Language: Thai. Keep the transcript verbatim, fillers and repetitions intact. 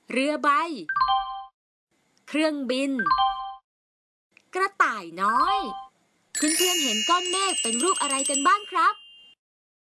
เรือใบเครื่องบินกระต่ายน้อยเพื่อนๆเห็นก้อนเมฆเป็นรูปอะไรกันบ้างครับ